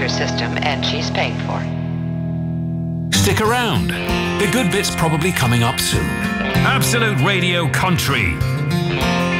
computer system, and she's paid for. Stick around. The good bit's probably coming up soon. Absolute Radio Country.